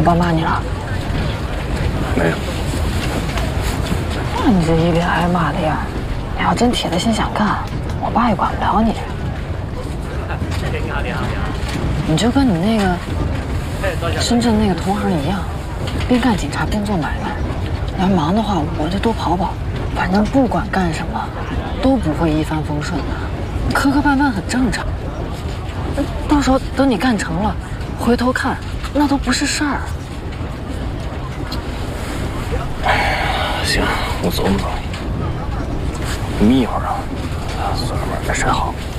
我爸骂你了？ 没有。 那你这一脸挨骂的样，你要真铁了心想干，我爸也管不了你。你就跟你那个深圳那个同行一样，边干警察边做买卖。你要忙的话，我就多跑跑，反正不管干什么，都不会一帆风顺的，磕磕绊绊很正常。到时候等你干成了，回头看，那都不是事儿。 行，我走不走？你眯一会儿啊，昨晚没睡好。